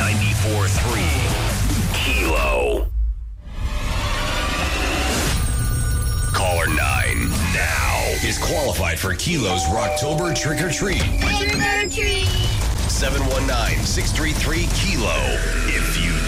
94.3 Kilo. Caller 9 now is qualified for Kilo's Rocktober Trick or Treat. Trick or treat. 719-633 Kilo. If you